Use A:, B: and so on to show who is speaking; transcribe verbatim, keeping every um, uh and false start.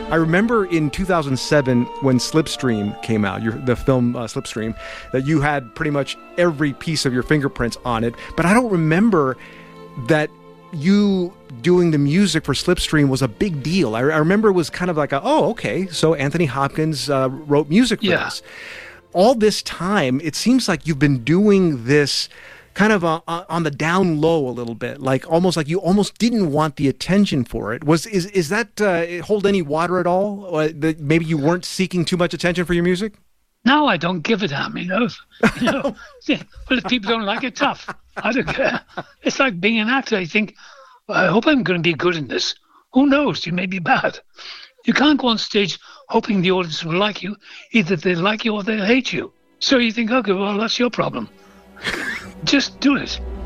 A: I remember in two thousand seven when Slipstream came out, your, the film uh, Slipstream, that you had pretty much every piece of your fingerprints on it. But I don't remember that you doing the music for Slipstream was a big deal. I, I remember it was kind of like, a, oh, okay, so Anthony Hopkins uh, wrote music for
B: yeah.
A: this. All this time, it seems like you've been doing this kind of uh, on the down low a little bit, like almost like you almost didn't want the attention for it. Was is is that uh, hold any water at all? Or that maybe you weren't seeking too much attention for your music?
B: No, I don't give a damn, you know. You know, yeah, well, if people don't like it, tough. I don't care. It's like being an actor. I think, well, I hope I'm going to be good in this. Who knows? You may be bad. You can't go on stage hoping the audience will like you. Either they like you or they hate you. So you think, okay, well, that's your problem. Just do it.